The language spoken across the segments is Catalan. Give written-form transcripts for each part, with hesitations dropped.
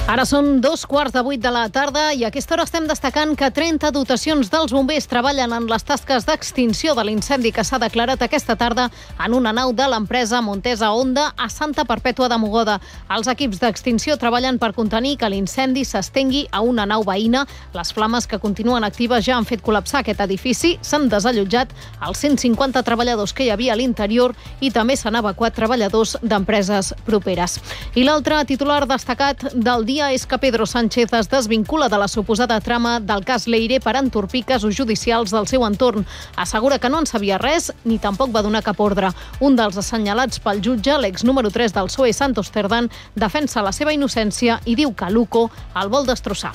Ara són 7:15 de la tarda i a aquesta hora estem destacant que 30 dotacions dels bombers treballen en les tasques d'extinció de l'incendi que s'ha declarat aquesta tarda en una nau de l'empresa Montesa Honda a Santa Perpètua de Mogoda. Els equips d'extinció treballen per contenir que l'incendi s'estengui a una nau veïna. Les flames que continuen actives ja han fet col·lapsar aquest edifici. S'han desallotjat els 150 treballadors que hi havia a l'interior i també s'han evacuat treballadors d'empreses properes. I l'altre titular destacat del dia és que Pedro Sánchez es desvincula de la suposada trama del cas Leire per entorpir casos judicials del seu entorn. Assegura que no en sabia res ni tampoc va donar cap ordre. Un dels assenyalats pel jutge, l'ex número 3 del PSOE, Santos Cerdán, defensa la seva innocència i diu que Luco el vol destrossar.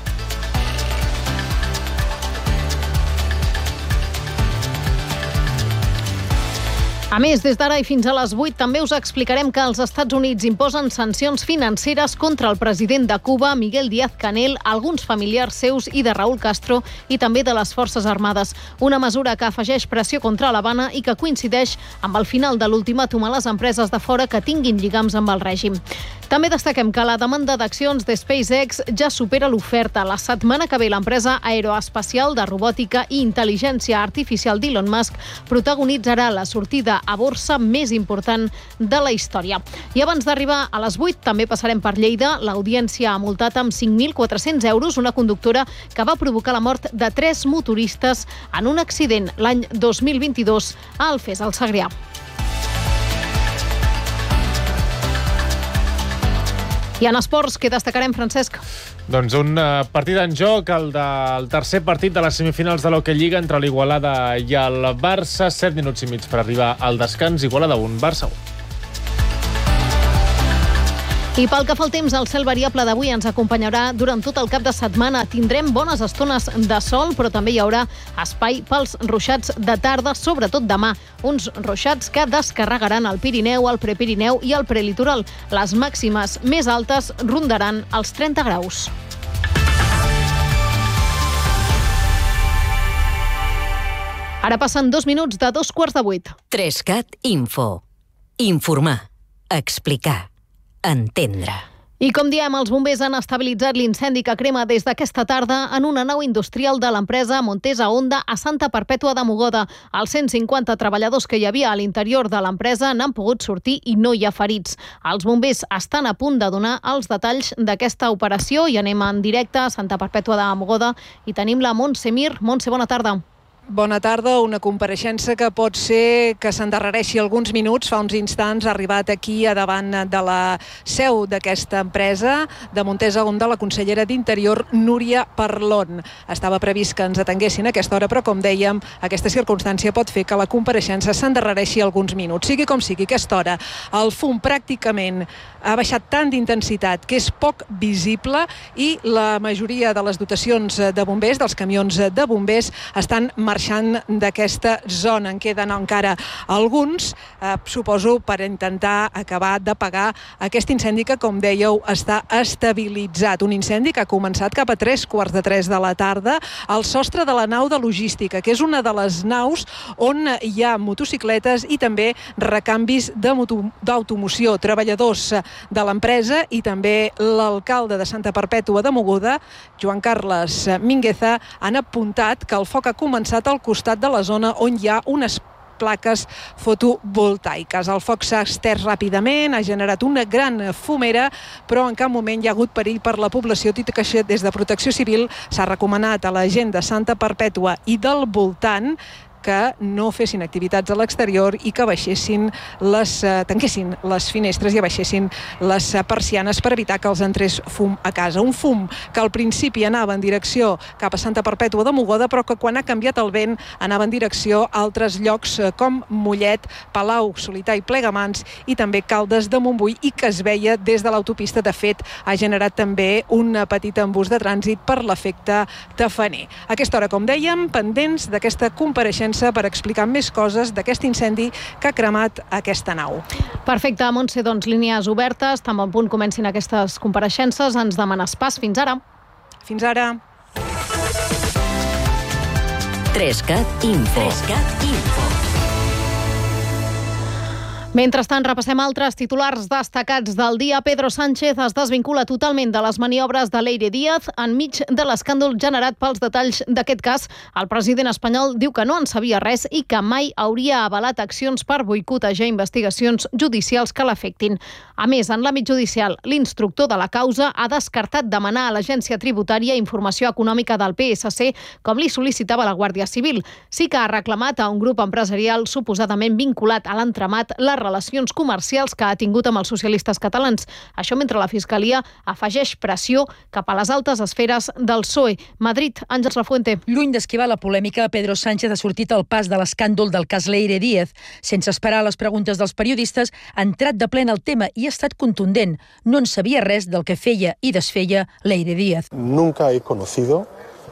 A més, des d'ara i fins a les 8 també us explicarem que els Estats Units imposen sancions financeres contra el president de Cuba, Miguel Díaz-Canel, alguns familiars seus i de Raúl Castro i també de les Forces Armades. Una mesura que afegeix pressió contra l'Havana i que coincideix amb el final de l'ultimàtum a les empreses de fora que tinguin lligams amb el règim. També destaquem que la demanda d'accions de SpaceX ja supera l'oferta. La setmana que ve l'empresa aeroespacial de robòtica i intel·ligència artificial d'Elon Musk protagonitzarà la sortida a borsa més important de la història. I abans d'arribar a les 8 també passarem per Lleida. L'Audiència ha multat amb 5.400 euros una conductora que va provocar la mort de 3 motoristes en un accident l'any 2022 a Alfés, al Segrià. I en esports, què destacarem, Francesc? Doncs un partit en joc, el del tercer partit de les semifinals de l'Hockey Lliga entre l'Igualada i el Barça. 7 minuts i mig per arribar al descans. Igualada 1, Barça 1. I pel que fa al temps, el cel variable d'avui ens acompanyarà durant tot el cap de setmana. Tindrem bones estones de sol, però també hi haurà espai pels ruixats de tarda, sobretot demà. Uns ruixats que descarregaran el Pirineu, el Prepirineu i el Prelitoral. Les màximes més altes rondaran els 30 graus. Ara passen 2 minuts de 7:15. 3CAT Info. Informar. Explicar. Entendre. I com diem, els bombers han estabilitzat l'incendi que crema des d'aquesta tarda en una nau industrial de l'empresa Montesa Honda a Santa Perpètua de Mogoda. Els 150 treballadors que hi havia a l'interior de l'empresa n'han pogut sortir i no hi ha ferits. Els bombers estan a punt de donar els detalls d'aquesta operació i anem en directe a Santa Perpètua de Mogoda i tenim la Montse Mir. Montse, bona tarda. Bona tarda. Una compareixença que pot ser que s'endarrereixi alguns minuts. Fa uns instants ha arribat aquí a davant de la seu d'aquesta empresa de Montesa Honda la consellera d'Interior, Núria Parlon. Estava previst que ens atenguessin a aquesta hora, però com dèiem, aquesta circumstància pot fer que la compareixença s'endarrereixi alguns minuts. Sigui com sigui, aquesta hora el fum pràcticament ha baixat tant d'intensitat que és poc visible i la majoria de les dotacions de bombers, dels camions de bombers, estan marxant d'aquesta zona. En queden encara alguns, suposo, per intentar acabar d'apagar aquest incendi que, com dèieu, està estabilitzat. Un incendi que ha començat cap a 3:15 de la tarda al sostre de la nau de logística, que és una de les naus on hi ha motocicletes i també recanvis d'automoció. Treballadors de l'empresa i també l'alcalde de Santa Perpètua de Mogoda, Joan Carles Mingueza, han apuntat que el foc ha començat al costat de la zona on hi ha unes plaques fotovoltaiques. El foc s'ha estès ràpidament, ha generat una gran fumera, però en cap moment hi ha hagut perill per la població, tot i que des de Protecció Civil s'ha recomanat a la gent de Santa Perpètua i del voltant que no fessin activitats a l'exterior i que tanquessin les finestres i abaixessin les persianes per evitar que els entrés fum a casa. Un fum que al principi anava en direcció cap a Santa Perpètua de Mogoda, però que quan ha canviat el vent anava en direcció a altres llocs com Mollet, Palau, Solità i Plegamans i també Caldes de Montbui, i que es veia des de l'autopista. De fet, ha generat també un petit embús de trànsit per l'efecte tafaner. A aquesta hora, com dèiem, pendents d'aquesta compareixença per explicar més coses d'aquest incendi que ha cremat aquesta nau. Perfecte, Montse, doncs línies obertes, tan bon punt comencin aquestes compareixences, ens demanes pas. Fins ara. Fins ara. 3CAT Info. 3CAT Info. Mentrestant, repassem altres titulars destacats del dia. Pedro Sánchez es desvincula totalment de les maniobres de Leire Díaz enmig de l'escàndol generat pels detalls d'aquest cas. El president espanyol diu que no en sabia res i que mai hauria avalat accions per boicotejar investigacions judicials que l'afectin. A més, en l'àmbit judicial, l'instructor de la causa ha descartat demanar a l'Agència Tributària informació econòmica del PSC com li sol·licitava la Guàrdia Civil. Sí que ha reclamat a un grup empresarial suposadament vinculat a l'entramat les relacions comercials que ha tingut amb els socialistes catalans. Això mentre la Fiscalia afegeix pressió cap a les altes esferes del PSOE. Madrid, Àngels Lafuente. Lluny d'esquivar la polèmica, Pedro Sánchez ha sortit al pas de l'escàndol del cas Leire Díaz. Sense esperar les preguntes dels periodistes, ha entrat de ple en el tema i ha estat contundent. No en sabia res del que feia i desfeia Leire Díaz. Nunca he conocido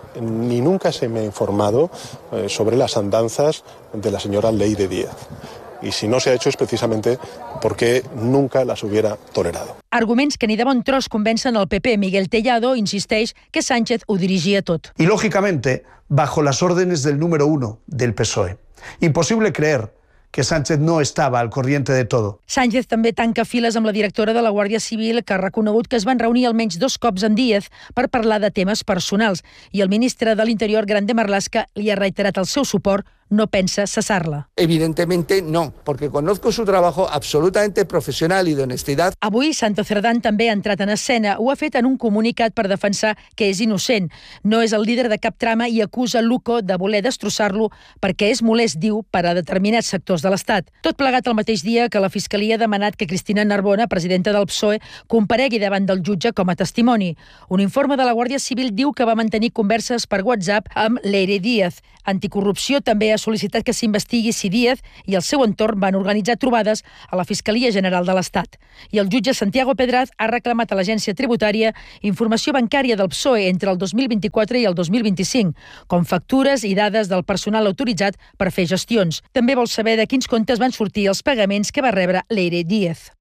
ni nunca se me ha informado sobre las andanzas de la señora Leire Díaz. Y si no se ha hecho es precisamente porque nunca las hubiera tolerado. Arguments que ni de bon tros convencen el PP. Miguel Tellado insisteix que Sánchez ho dirigia tot. Y lógicamente, bajo las órdenes del número 1 del PSOE. Imposible creer que Sánchez no estava al corriente de todo. Sánchez també tanca files amb la directora de la Guàrdia Civil, que ha reconegut que es van reunir almenys 2 cops amb Díaz per parlar de temes personals, i el ministre de l'Interior, Grande Marlaska, li ha reiterat el seu suport. No pensa cesar-la. Evidentemente no, porque conozco su trabajo absolutamente profesional y de honestidad. Avui, Santo Cerdán també ha entrat en escena. Ho ha fet en un comunicat per defensar que és innocent. No és el líder de cap trama i acusa Luco de voler destrossar-lo perquè és molest, diu, per a determinats sectors de l'Estat. Tot plegat el mateix dia que la Fiscalia ha demanat que Cristina Narbona, presidenta del PSOE, comparegui davant del jutge com a testimoni. Un informe de la Guàrdia Civil diu que va mantenir converses per WhatsApp amb Leire Díaz. Anticorrupció també ha sol·licitat que s'investigui si Díaz i el seu entorn van organitzar trobades a la Fiscalia General de l'Estat. I el jutge Santiago Pedraz ha reclamat a l'Agència Tributària informació bancària del PSOE entre el 2024 i el 2025, com factures i dades del personal autoritzat per fer gestions. També vol saber de quins comptes van sortir els pagaments que va rebre Leire Díaz.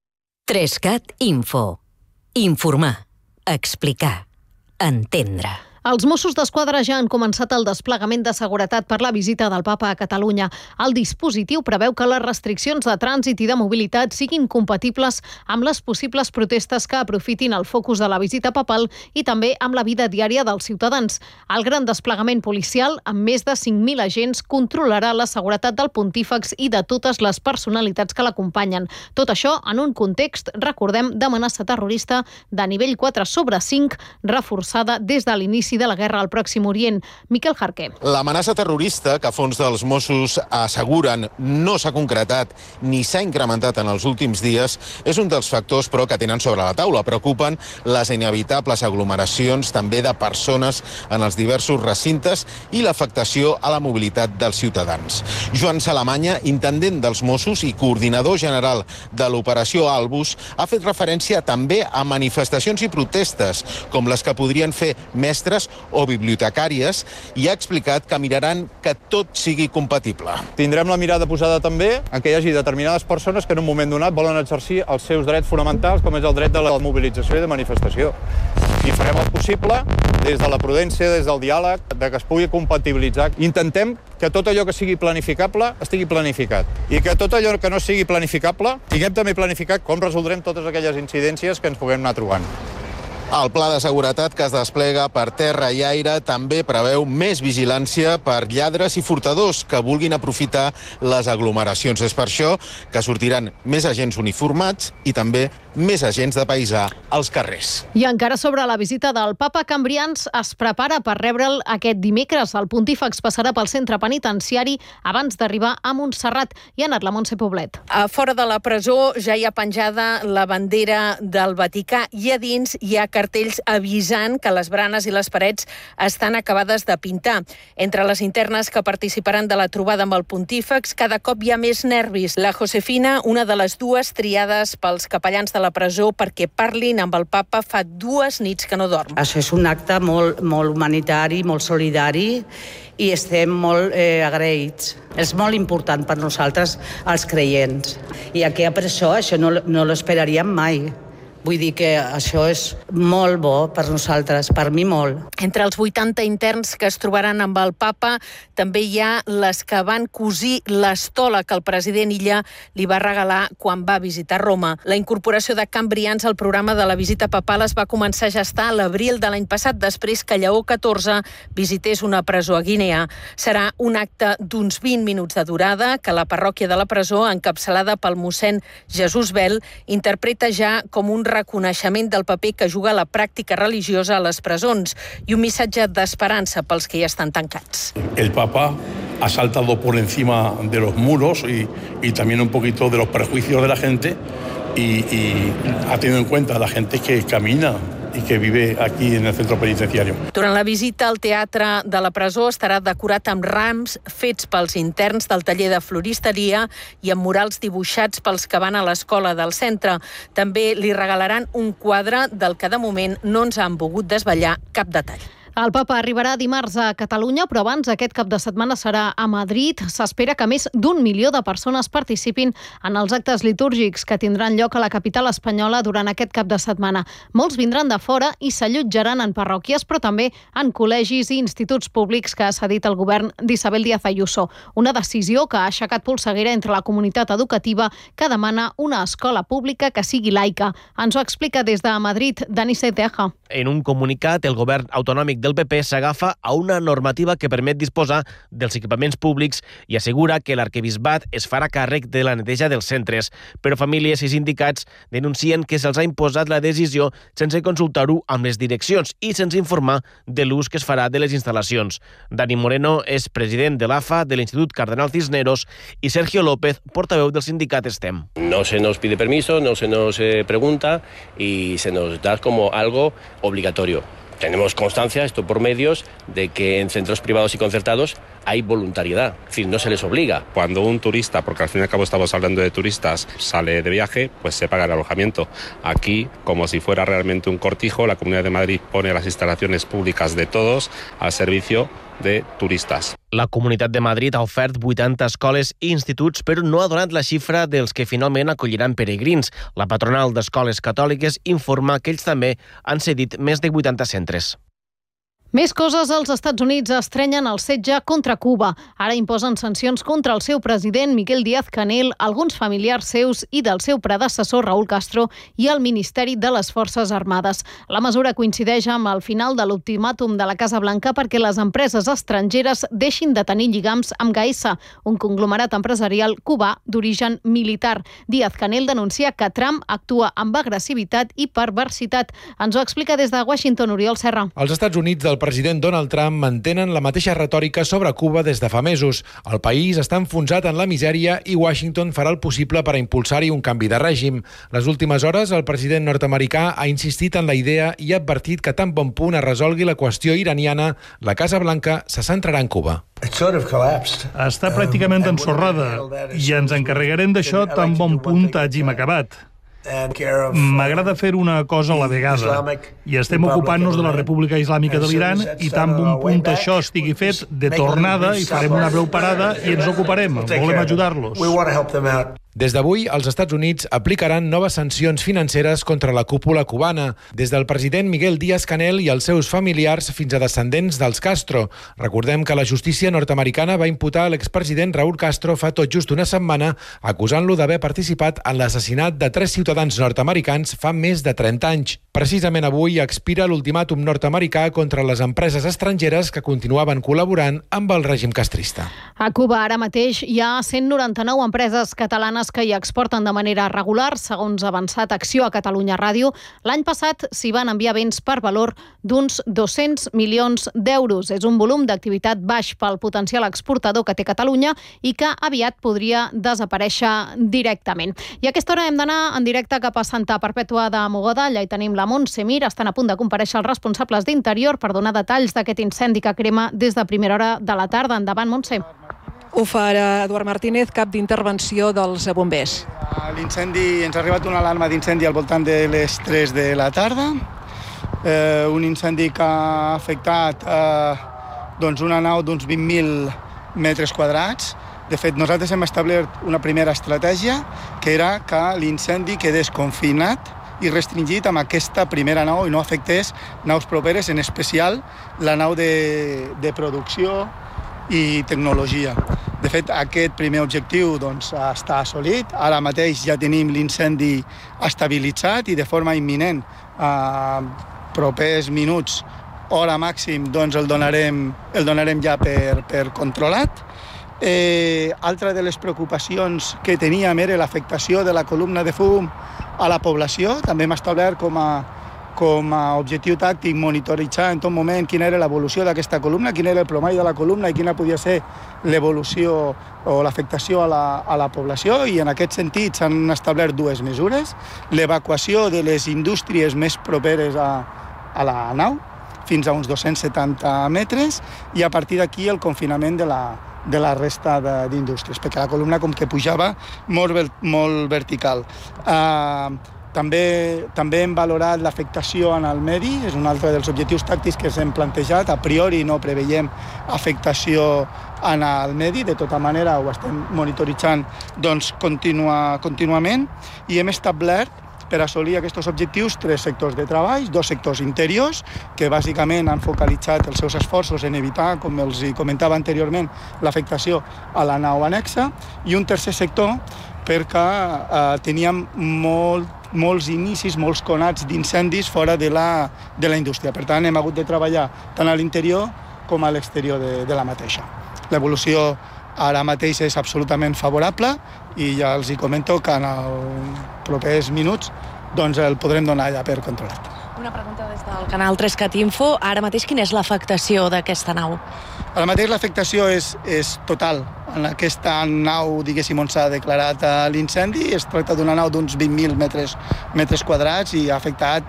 3CAT Info. Informar. Explicar. Entendre. Els Mossos d'Esquadra ja han començat el desplegament de seguretat per la visita del Papa a Catalunya. El dispositiu preveu que les restriccions de trànsit i de mobilitat siguin compatibles amb les possibles protestes que aprofitin el focus de la visita papal i també amb la vida diària dels ciutadans. El gran desplegament policial, amb més de 5.000 agents, controlarà la seguretat del pontífex i de totes les personalitats que l'acompanyen. Tot això en un context, recordem, d'amenaça terrorista de nivell 4/5, reforçada des de l'inici de la guerra al Pròxim Orient. Miquel Jarqué. L'amenaça terrorista, que a fons dels Mossos asseguren no s'ha concretat ni s'ha incrementat en els últims dies, és un dels factors, però, que tenen sobre la taula. Preocupen les inevitables aglomeracions també de persones en els diversos recintes i l'afectació a la mobilitat dels ciutadans. Joan Salamanya, intendent dels Mossos i coordinador general de l'operació Albus, ha fet referència també a manifestacions i protestes, com les que podrien fer mestres o bibliotecàries, i ha explicat que miraran que tot sigui compatible. Tindrem la mirada posada també en que hi hagi determinades persones que en un moment donat volen exercir els seus drets fonamentals, com és el dret de la mobilització i de manifestació. I farem el possible, des de la prudència, des del diàleg, de que es pugui compatibilitzar. Intentem que tot allò que sigui planificable estigui planificat. I que tot allò que no sigui planificable, tinguem també planificat com resoldrem totes aquelles incidències que ens puguem anar trobant. El pla de seguretat que es desplega per terra i aire també preveu més vigilància per lladres i furtadors que vulguin aprofitar les aglomeracions. És per això que sortiran més agents uniformats i també més agents de paisà als carrers. I encara sobre la visita del Papa, Cambrians es prepara per rebre'l aquest dimecres. El pontífex passarà pel centre penitenciari abans d'arribar a Montserrat. I ha anat la Montse Poblet. A fora de la presó ja hi ha penjada la bandera del Vaticà i a dins hi ha cartells avisant que les branes i les parets estan acabades de pintar. Entre les internes que participaran de la trobada amb el pontífex, cada cop hi ha més nervis. La Josefina, una de les dues triades pels capellans de la presó perquè parlin amb el papa, fa 2 nits que no dorm. Això és un acte molt humanitari, molt solidari, i estem molt agraïts. És molt important per nosaltres, els creients. I aquí a presó això no l'esperaríem mai. Vull dir que això és molt bo per nosaltres, per mi molt. Entre els 80 interns que es trobaran amb el papa també hi ha les que van cosir l'estola que el president Illa li va regalar quan va visitar Roma. La incorporació de cambrians al programa de la visita papal es va començar a gestar a l'abril de l'any passat, després que Lleó XIV visités una presó a Guinea. Serà un acte d'uns 20 minuts de durada que la parròquia de la presó, encapçalada pel mossèn Jesús Bel, interpreta ja com un reconeixement del paper que juga la pràctica religiosa a les presons i un missatge d'esperança pels que ja estan tancats. El Papa ha saltado por encima de los muros y también un poquito de los prejuicios de la gente y ha tenido en cuenta a la gente que camina i que vive aquí en el centro penitenciario. Durant la visita, el teatre de la presó estarà decorat amb rams fets pels interns del taller de floristeria i amb murals dibuixats pels que van a l'escola del centre. També li regalaran un quadre del que de moment no ens han volgut desvetllar cap detall. El papa arribarà dimarts a Catalunya, però abans aquest cap de setmana serà a Madrid. S'espera que més d'1 milió de persones participin en els actes litúrgics que tindran lloc a la capital espanyola durant aquest cap de setmana. Molts vindran de fora i s'allotjaran en parròquies, però també en col·legis i instituts públics que ha cedit el govern d'Isabel Díaz Ayuso. Una decisió que ha aixecat polseguera entre la comunitat educativa que demana una escola pública que sigui laica. Ens ho explica des de Madrid, Dani Seteja. En un comunicat, el govern autonòmic del PP s'agafa a una normativa que permet disposar dels equipaments públics i assegura que l'arquebisbat es farà càrrec de la neteja dels centres. Però famílies i sindicats denuncien que se'ls ha imposat la decisió sense consultar-ho amb les direccions i sense informar de l'ús que es farà de les instal·lacions. Dani Moreno és president de l'AFA, de l'Institut Cardenal Cisneros, i Sergio López, portaveu del sindicat STEM. No se nos pide permiso, no se nos pregunta y se nos da como algo obligatorio. Tenemos constancia, esto por medios, de que en centros privados y concertados hay voluntariedad, es decir, no se les obliga. Cuando un turista, porque al fin y al cabo estamos hablando de turistas, sale de viaje, pues se paga el alojamiento. Aquí, como si fuera realmente un cortijo, la Comunidad de Madrid pone las instalaciones públicas de todos al servicio de turistas. La Comunitat de Madrid ha ofert 80 escoles i instituts, però no ha donat la xifra dels que finalment acolliran peregrins. La patronal d'escoles catòliques informa que ells també han cedit més de 80 centres. Més coses, els Estats Units estrenyen el setge contra Cuba. Ara imposen sancions contra el seu president, Miguel Díaz-Canel, alguns familiars seus i del seu predecessor, Raúl Castro, i el Ministeri de les Forces Armades. La mesura coincideix amb el final de l'ultimàtum de la Casa Blanca perquè les empreses estrangeres deixin de tenir lligams amb Gaesa, un conglomerat empresarial cubà d'origen militar. Díaz-Canel denuncia que Trump actua amb agressivitat i perversitat. Ens ho explica des de Washington, Oriol Serra. Els Estats Units del president Donald Trump mantenen la mateixa retòrica sobre Cuba des de fa mesos. El país està enfonsat en la misèria i Washington farà el possible per a impulsar-hi un canvi de règim. Les últimes hores, el president nord-americà ha insistit en la idea i ha advertit que tan bon punt es resolgui la qüestió iraniana, la Casa Blanca se centrarà en Cuba. Està pràcticament ensorrada i ens encarregarem d'això tan bon punt hàgim acabat. M'agrada fer una cosa a la vegada i estem ocupant-nos de la República Islàmica de l'Iran i tan bon punt això estigui fet de tornada i farem una breu parada i ens ocuparem. Volem ajudar-los. Des d'avui, els Estats Units aplicaran noves sancions financeres contra la cúpula cubana, des del president Miguel Díaz-Canel i els seus familiars fins a descendents dels Castro. Recordem que la justícia nord-americana va imputar a l'expresident Raúl Castro fa tot just una setmana, acusant-lo d'haver participat en l'assassinat de 3 ciutadans nord-americans fa més de 30 anys. Precisament avui expira l'ultimàtum nord-americà contra les empreses estrangeres que continuaven col·laborant amb el règim castrista. A Cuba ara mateix hi ha 199 empreses catalanes que hi exporten de manera regular, segons ha avançat Acció a Catalunya Ràdio. L'any passat s'hi van enviar béns per valor d'uns 200 milions d'euros. És un volum d'activitat baix pel potencial exportador que té Catalunya i que aviat podria desaparèixer directament. I a aquesta hora hem d'anar en directe cap a Santa Perpètua de Mogoda. Allà hi tenim la Montse Mir. Estan a punt de comparèixer els responsables d'Interior per donar detalls d'aquest incendi que crema des de primera hora de la tarda. Endavant, Montse. Ho farà Eduard Martínez, cap d'intervenció dels bombers. L'incendi, ens ha arribat una alarma d'incendi al voltant de les 3 de la tarda. Un incendi que ha afectat una nau d'uns 20.000 metres quadrats. De fet, nosaltres hem establert una primera estratègia, que era que l'incendi quedés confinat i restringit amb aquesta primera nau i no afectés naus properes, en especial la nau de producció i tecnologia. De fet, aquest primer objectiu està assolit. Ara mateix ja tenim l'incendi estabilitzat i de forma imminent, propers minuts, hora màxim, el donarem ja per controlat. Altra de les preocupacions que teníem era l'afectació de la columna de fum a la població. També hem establert com a objectiu tàctic monitoritzar en tot moment quina era l'evolució d'aquesta columna, quin era el plomall de la columna i quina podia ser l'evolució o l'afectació a la població, i en aquest sentit s'han establert dues mesures: l'evacuació de les indústries més properes a la nau, fins a uns 270 metres, i a partir d'aquí el confinament de la resta d'indústries, perquè la columna com que pujava molt vertical. També hem valorat l'afectació en el medi, és un altre dels objectius tàctics que ens hem plantejat. A priori no preveiem afectació en el medi, de tota manera ho estem monitoritzant contínuament, i hem establert per assolir aquests objectius 3 sectors de treball, 2 sectors interiors, que bàsicament han focalitzat els seus esforços en evitar, com els comentava anteriorment, l'afectació a la nau anexa, i un tercer sector perquè teníem molts inicis, molts conats d'incendis fora de la indústria. Per tant, hem hagut de treballar tant a l'interior com a l'exterior de la mateixa. L'evolució ara mateix és absolutament favorable i ja els comento que en els propers minuts el podrem donar ja per controlat. Una pregunta des del canal 3CAT Info. Ara mateix quina és l'afectació d'aquesta nau? Ara mateix l'afectació és total. En aquesta nau, diguéssim, on s'ha declarat l'incendi, es tracta d'una nau d'uns 20.000 metres quadrats i ha afectat,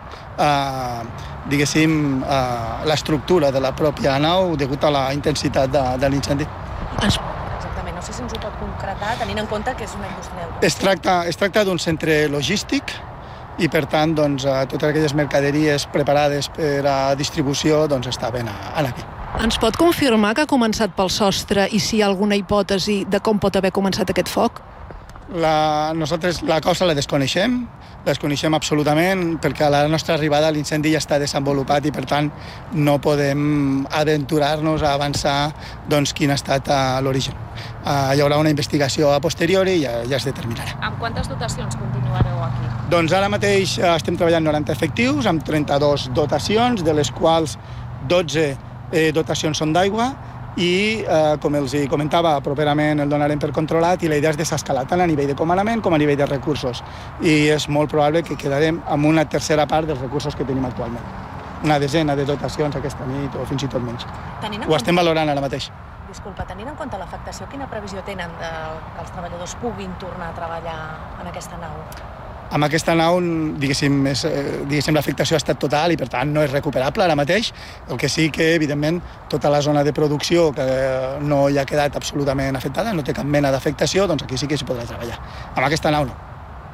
diguéssim, l'estructura de la pròpia nau degut a la intensitat de l'incendi. Exactament, no sé si ens ho pot concretar, tenint en compte que és una indústria. Es tracta d'un centre logístic i, per tant, totes aquelles mercaderies preparades per a distribució estaven aquí. Ens pot confirmar que ha començat pel sostre i si hi ha alguna hipòtesi de com pot haver començat aquest foc? Nosaltres la causa la desconeixem absolutament, perquè a la nostra arribada l'incendi ja està desenvolupat i, per tant, no podem aventurar-nos a avançar quin ha estat l'origen. Hi haurà una investigació a posteriori i ja es determinarà. Amb quantes dotacions continuareu aquí? Doncs ara mateix estem treballant 90 efectius, amb 32 dotacions, de les quals 12 dotacions són d'aigua, i, com els comentava, properament el donarem per controlat, i la idea és desescalar tant a nivell de comandament com a nivell de recursos. I és molt probable que quedarem amb una tercera part dels recursos que tenim actualment. Una desena de dotacions aquesta nit o fins i tot menys. Ho estem valorant ara mateix. Disculpa, tenint en compte l'afectació, quina previsió tenen que els treballadors puguin tornar a treballar en aquesta nau? Amb aquesta nau, diguéssim, l'afectació ha estat total i, per tant, no és recuperable ara mateix. El que sí que, evidentment, tota la zona de producció que no hi ha quedat absolutament afectada, no té cap mena d'afectació, doncs aquí sí que s'hi podrà treballar. Amb aquesta nau no.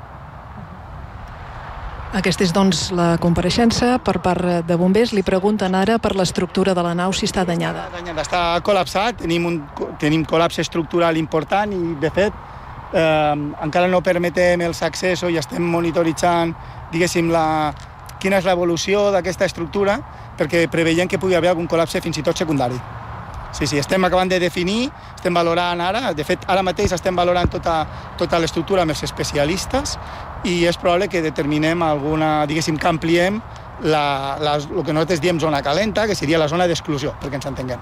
Aquesta és, la compareixença per part de bombers. Li pregunten ara per l'estructura de la nau, si està danyada. Està col·lapsat, tenim col·lapse estructural important i, de fet, encara no permetem els accessos i estem monitoritzant, diguéssim, quina és l'evolució d'aquesta estructura, perquè preveiem que pugui haver algun col·lapse fins i tot secundari. Sí, estem acabant de definir, estem valorant ara, de fet, ara mateix estem valorant tota l'estructura amb els especialistes i és probable que determinem alguna, diguéssim, que ampliem el que nosaltres diem zona calenta, que seria la zona d'exclusió, perquè ens entenguem.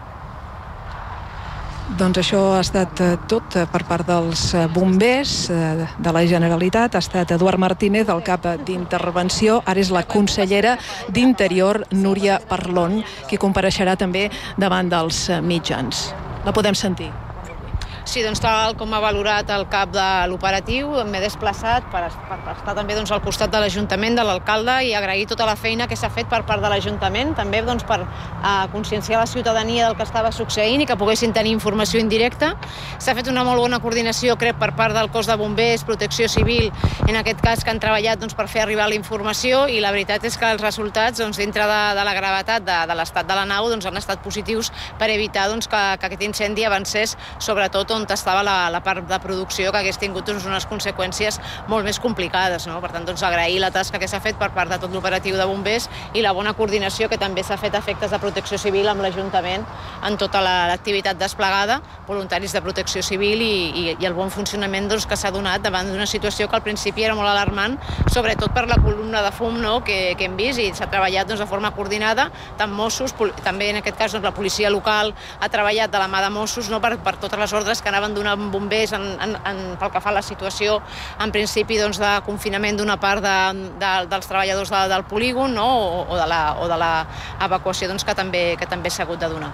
Doncs això ha estat tot per part dels bombers de la Generalitat. Ha estat Eduard Martínez, el cap d'intervenció. Ara és la consellera d'Interior, Núria Parlon, qui compareixerà també davant dels mitjans. La podem sentir. Sí, doncs tal com ha valorat el cap de l'operatiu, m'he desplaçat per estar també al costat de l'Ajuntament, de l'alcalde, i agrair tota la feina que s'ha fet per part de l'Ajuntament, també per conscienciar la ciutadania del que estava succeint i que poguessin tenir informació indirecta. S'ha fet una molt bona coordinació, crec, per part del cos de bombers, Protecció Civil, en aquest cas, que han treballat per fer arribar la informació, i la veritat és que els resultats, dintre de la gravetat de l'estat de la nau, han estat positius per evitar que aquest incendi avancés, sobretot on estava la part de producció, que hagués tingut unes conseqüències molt més complicades. Per tant, agrair la tasca que s'ha fet per part de tot l'operatiu de bombers i la bona coordinació que també s'ha fet a efectes de protecció civil amb l'Ajuntament en tota l'activitat desplegada, voluntaris de protecció civil i el bon funcionament que s'ha donat davant d'una situació que al principi era molt alarmant, sobretot per la columna de fum que hem vist, i s'ha treballat de forma coordinada, tant Mossos, també en aquest cas la policia local ha treballat de la mà de Mossos per totes les ordres que anaven donant bombers pel que fa a la situació, en principi de confinament d'una part dels treballadors del polígon o de l'evacuació que també s'ha hagut de donar.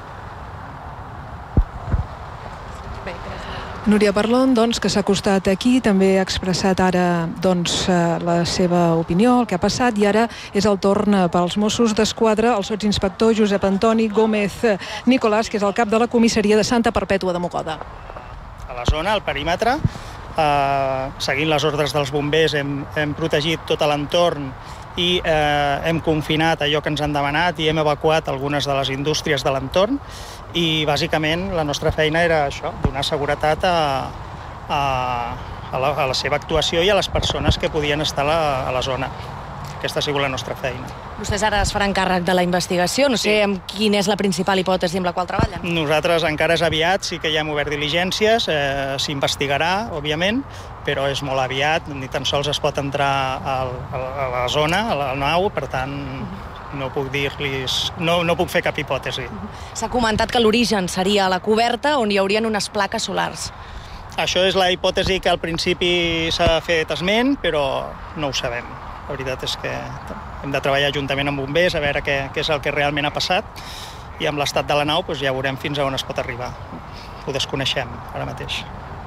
Núria Parlon, que s'ha acostat aquí, també ha expressat ara la seva opinió, el que ha passat, i ara és el torn pels Mossos d'Esquadra, el sotsinspector Josep Antoni Gómez Nicolàs, que és el cap de la comissaria de Santa Perpètua de Mogoda. A la zona, al perímetre, seguint les ordres dels bombers, hem protegit tot l'entorn i hem confinat allò que ens han demanat i hem evacuat algunes de les indústries de l'entorn, i bàsicament la nostra feina era això, donar seguretat a la seva actuació i a les persones que podien estar a la zona. Aquesta ha sigut la nostra feina. Vostès ara es faran càrrec de la investigació, no sé quina és la principal hipòtesi amb la qual treballen. Nosaltres encara és aviat, sí que ja hem obert diligències, s'investigarà, òbviament, però és molt aviat, ni tan sols es pot entrar a la zona, a la nau, per tant no puc dir-los, no puc fer cap hipòtesi. S'ha comentat que l'origen seria a la coberta on hi haurien unes plaques solars. Això és la hipòtesi que al principi s'ha fet esment, però no ho sabem. La veritat és que hem de treballar juntament amb bombers a veure què és el que realment ha passat, i amb l'estat de la nau ja veurem fins a on es pot arribar. Ho desconeixem ara mateix.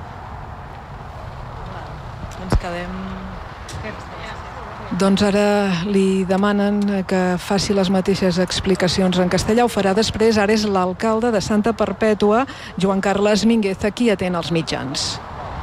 Ens quedem... Ara li demanen que faci les mateixes explicacions en castellà. Ho farà després. Ara és l'alcalde de Santa Perpètua, Joan Carles Mínguez, qui atén els mitjans.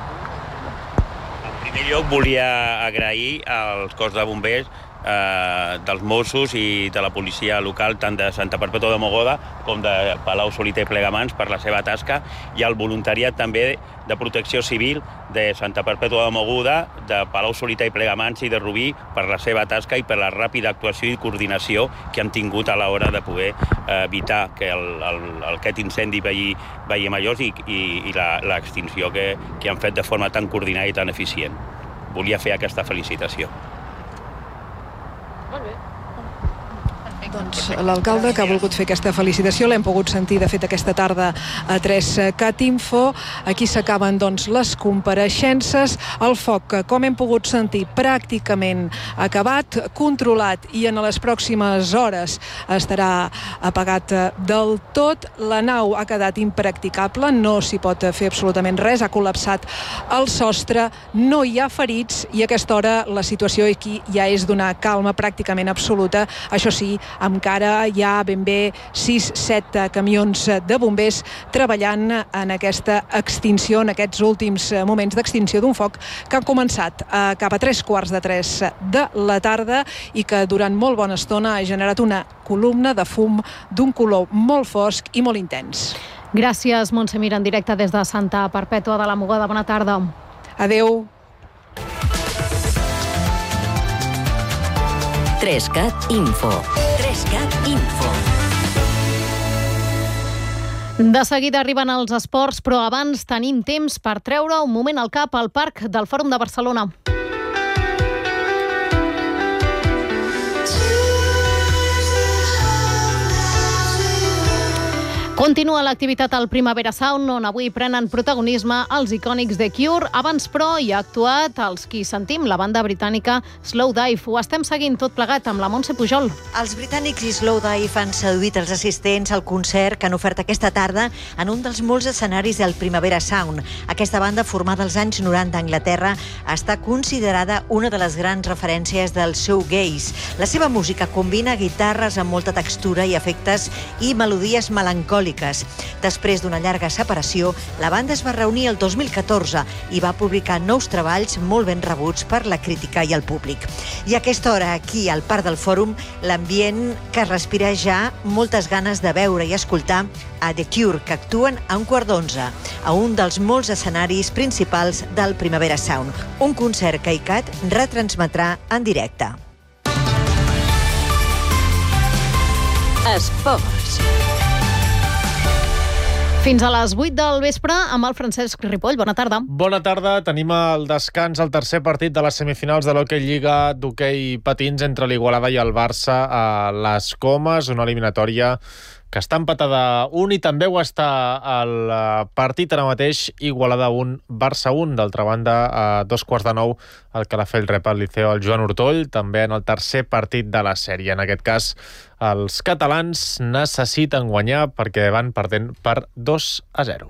En primer lloc, volia agrair al cos de bombers dels Mossos i de la policia local, tant de Santa Perpètua de Mogoda com de Palau-solità i Plegamans, per la seva tasca, i al voluntariat també de protecció civil de Santa Perpètua de Mogoda, de Palau-solità i Plegamans i de Rubí, per la seva tasca i per la ràpida actuació i coordinació que han tingut a l'hora de poder evitar que aquest incendi vegi majors i l'extinció que han fet de forma tan coordinada i tan eficient. Volia fer aquesta felicitació. L'alcalde que ha volgut fer aquesta felicitació l'hem pogut sentir de fet aquesta tarda a 3cat Info. Aquí s'acaben les compareixences. El foc, com hem pogut sentir, pràcticament acabat, controlat, i en les pròximes hores estarà apagat del tot. La nau ha quedat impracticable, no s'hi pot fer absolutament res, ha col·lapsat el sostre, no hi ha ferits, i a aquesta hora la situació aquí ja és d'una calma pràcticament absoluta. Això sí, encara hi ha ben bé 6-7 camions de bombers treballant en aquesta extinció, en aquests últims moments d'extinció d'un foc que han començat cap a 3:15 de la tarda i que durant molt bona estona ha generat una columna de fum d'un color molt fosc i molt intens. Gràcies, Montse Mir, en directe des de Santa Perpètua de la Mogoda. Bona tarda. Adéu. 3cat Info. 3cat Info. De seguida arriben els esports, però abans tenim temps per treure un moment al cap al Parc del Fòrum de Barcelona. Continua l'activitat al Primavera Sound, on avui prenen protagonisme els icònics de Cure. Abans, però, hi ha actuat els qui sentim, la banda britànica Slowdive. Ho estem seguint tot plegat amb la Montse Pujol. Els britànics i Slowdive han seduït els assistents al concert que han ofert aquesta tarda en un dels molts escenaris del Primavera Sound. Aquesta banda, formada als anys 90 a Anglaterra, està considerada una de les grans referències del shoegaze. La seva música combina guitarres amb molta textura i efectes i melodies melancòliques, públiques. Després d'una llarga separació, la banda es va reunir el 2014 i va publicar nous treballs molt ben rebuts per la crítica i el públic. I a aquesta hora, aquí al Parc del Fòrum, l'ambient que respira ja moltes ganes de veure i escoltar a The Cure, que actuen a 11:15, a un dels molts escenaris principals del Primavera Sound, un concert que ICAT retransmetrà en directe. Esports. Fins a les 8 del vespre amb el Francesc Ripoll. Bona tarda. Bona tarda. Tenim el descans al tercer partit de les semifinals de l'Hockey Lliga d'hoquei patins entre l'Igualada i el Barça a les Comes, una eliminatòria que està empatada a 1 i també ho està el partit ara mateix Igualada 1, Barça 1. D'altra banda, a 2:15 el Calafell rep al Liceo el Joan Ortoll, també en el tercer partit de la sèrie. En aquest cas, els catalans necessiten guanyar perquè van perdent per 2-0.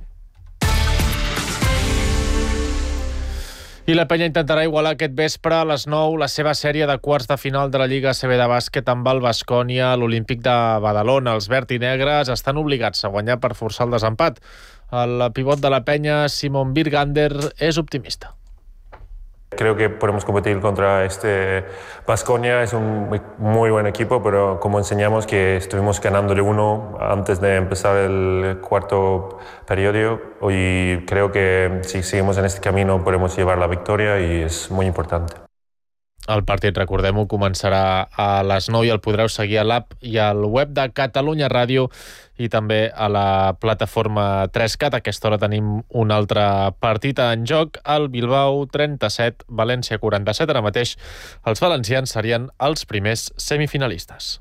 I la penya intentarà igualar aquest vespre a les 9 la seva sèrie de quarts de final de la Lliga ACB de bàsquet amb el Baskonia a l'Olímpic de Badalona. Els verd i negres estan obligats a guanyar per forçar el desempat. El pivot de la penya, Simon Birgander, és optimista. Creo que podemos competir contra este Baskonia, es un muy buen equipo, pero como enseñamos que estuvimos ganándole 1 antes de empezar el cuarto periodo y creo que si seguimos en este camino podemos llevar la victoria y es muy importante. El partit, recordem-ho, començarà a les 9 i el podreu seguir a l'app i al web de Catalunya Ràdio i també a la plataforma 3CAT. A aquesta hora tenim un altre partit en joc, el Bilbao 37, València 47. Ara mateix els valencians serien els primers semifinalistes.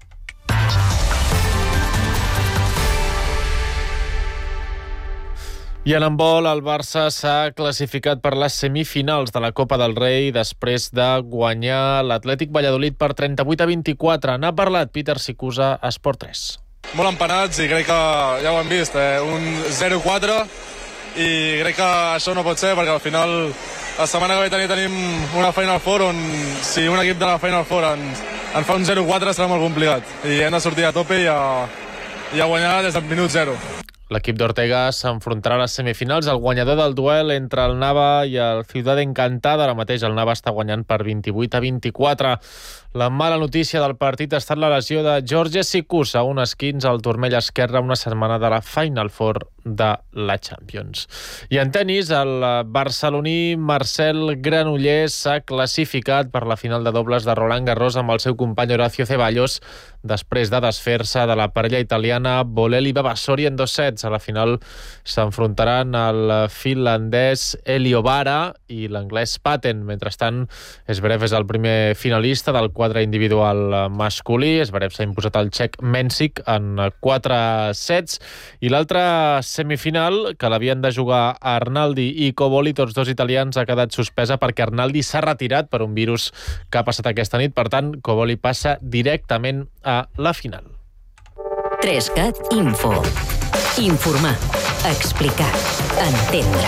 I en handbol, el Barça s'ha classificat per les semifinals de la Copa del Rei després de guanyar l'Atlètic Valladolid per 38-24. N'ha parlat Peter Sicusa a Esport 3. Molt empanats i crec que ja ho hem vist, un 0-4 i crec que això no pot ser perquè al final la setmana que ve tenim una Final Four on si un equip de la Final Four en fa un 0-4 serà molt complicat i hem de sortir a tope i a guanyar des del minut 0. L'equip d'Ortega s'enfrontarà a les semifinals al guanyador del duel entre el Nava i el Ciudad Encantada. Ara mateix el Nava està guanyant per 28-24. La mala notícia del partit ha estat la lesió de Jorge Sicusa, un esquinç al turmell esquerre una setmana de la Final Four de la Champions. I en tenis, el barceloní Marcel Granollers s'ha classificat per la final de dobles de Roland Garros amb el seu company Horacio Ceballos després de desfer-se de la parella italiana Bolelli Vavassori en 2 sets. A la final s'enfrontaran el finlandès Elio Vara i l'anglès Patten. Mentrestant, Zverev és el primer finalista del quadre individual masculí. Zverev s'ha imposat al txec Mensik en 4 sets. I l'altra semifinal, que l'havien de jugar Arnaldi i Cobolli, tots dos italians, ha quedat suspesa perquè Arnaldi s'ha retirat per un virus que ha passat aquesta nit. Per tant, Cobolli passa directament a la final. 3CAT Info. Informar, explicar, entendre.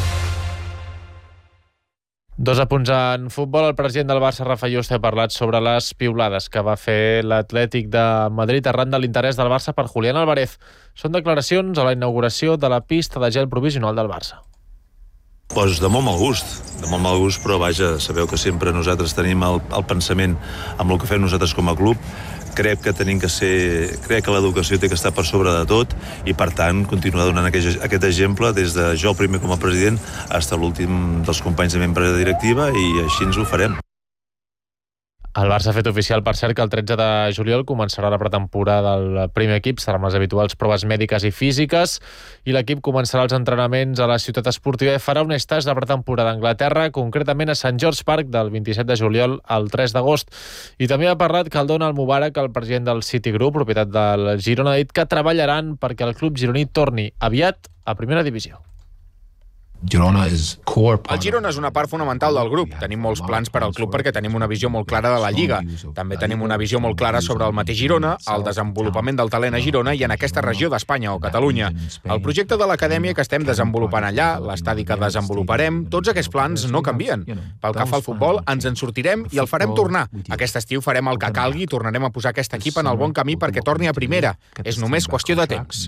2 apunts en futbol. El president del Barça, Rafa Juste, ha parlat sobre les piulades que va fer l'Atlètic de Madrid arran de l'interès del Barça per Julián Álvarez. Són declaracions a la inauguració de la pista de gel provisional del Barça. Pues de molt mal gust, però vaja, sabeu que sempre nosaltres tenim el pensament amb el que fem nosaltres com a club. Crec que l'educació té que estar per sobre de tot i, per tant, continuar donant aquest exemple des de jo primer com a president fins a l'últim dels companys de membre de directiva i així ens ho farem. El Barça ha fet oficial, per cert, que el 13 de juliol començarà la pretemporada del primer equip. Seran les habituals proves mèdiques i físiques i l'equip començarà els entrenaments a la ciutat esportiva i farà un estage de pretemporada a Anglaterra, concretament a St. George Park, del 27 de juliol al 3 d'agost. I també ha parlat Caldona Almubarak, el president del Citigroup, propietat del Girona, ha dit que treballaran perquè el club gironí torni aviat a primera divisió. El Girona és una part fonamental del grup. Tenim molts plans per al club perquè tenim una visió molt clara de la Lliga. També tenim una visió molt clara sobre el mateix Girona, el desenvolupament del talent a Girona i en aquesta regió d'Espanya o Catalunya. El projecte de l'acadèmia que estem desenvolupant allà, l'estadi que desenvoluparem, tots aquests plans no canvien. Pel que fa al futbol, ens en sortirem i el farem tornar. Aquest estiu farem el que calgui i tornarem a posar aquest equip en el bon camí perquè torni a primera. És només qüestió de temps.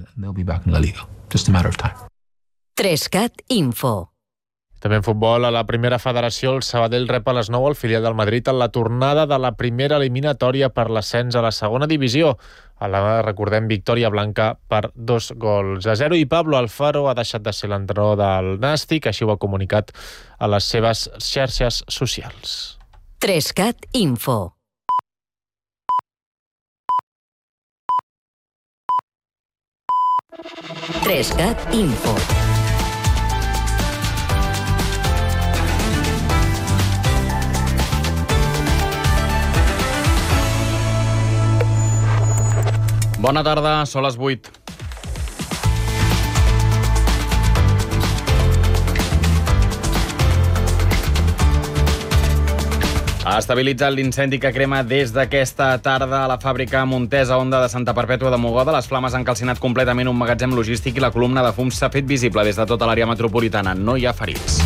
3CAT Info. També en futbol, a la primera federació, el Sabadell rep a les 9 el filial del Madrid en la tornada de la primera eliminatòria per l'ascens a la segona divisió. A la, recordem, victòria blanca per 2-0. I Pablo Alfaro ha deixat de ser l'entrenador del Nàstic, així ho ha comunicat a les seves xarxes socials. 3CAT Info. Bona tarda, són les 8. Ha estabilitzat l'incendi que crema des d'aquesta tarda a la fàbrica Montesa Honda de Santa Perpètua de Mogoda. Les flames han calcinat completament un magatzem logístic i la columna de fum s'ha fet visible des de tota l'àrea metropolitana. No hi ha ferits.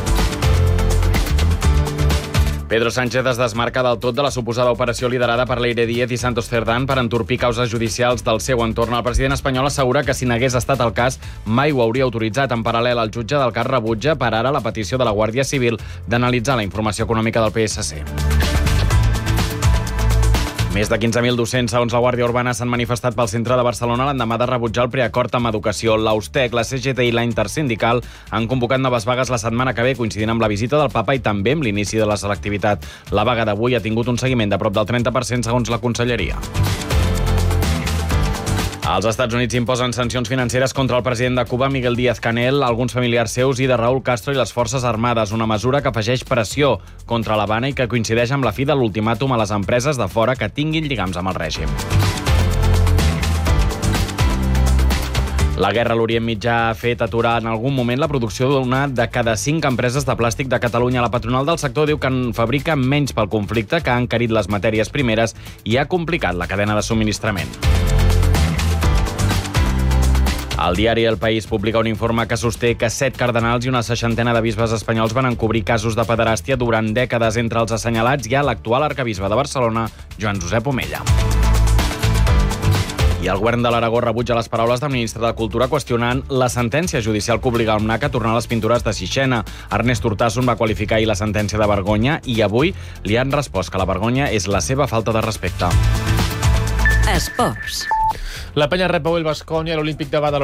Pedro Sánchez es desmarca del tot de la suposada operació liderada per Leire Díez i Santos Cerdán per entorpir causes judicials del seu entorn. El president espanyol assegura que si n'hagués estat el cas mai ho hauria autoritzat. En paral·lel, el jutge del cas rebutja per ara la petició de la Guàrdia Civil d'analitzar la informació econòmica del PSC. Més de 15.000 docents, segons la Guàrdia Urbana, s'han manifestat pel centre de Barcelona l'endemà de rebutjar el preacord amb educació. L'Austec, la CGT i la Intersindical han convocat noves vagues la setmana que ve, coincidint amb la visita del papa i també amb l'inici de la selectivitat. La vaga d'avui ha tingut un seguiment de prop del 30%, segons la conselleria. Els Estats Units imposen sancions financeres contra el president de Cuba, Miguel Díaz-Canel, alguns familiars seus i de Raúl Castro i les Forces Armades, una mesura que afegeix pressió contra l'Havana i que coincideix amb la fi de l'ultimàtum a les empreses de fora que tinguin lligams amb el règim. La guerra a l'Orient Mitjà ha fet aturar en algun moment la producció d'una de cada 5 empreses de plàstic de Catalunya. La patronal del sector diu que en fabrica menys pel conflicte, que ha encarit les matèries primeres i ha complicat la cadena de subministrament. El diari El País publica un informe que sosté que 7 cardenals i una 60ena de bisbes espanyols van encobrir casos de pederàstia durant dècades. Entre els assenyalats hi ha l'actual arquebisbe de Barcelona, Joan Josep Omella. I el govern de l'Aragó rebutja les paraules del ministre de Cultura qüestionant la sentència judicial que obliga el MNAC a tornar les pintures de Sixena. Ernest Urtasun va qualificar ahir la sentència de vergonya i avui li han respost que la vergonya és la seva falta de respecte. Esports. La Penya rep avui el Baskonia a l'Olímpic de Badalona.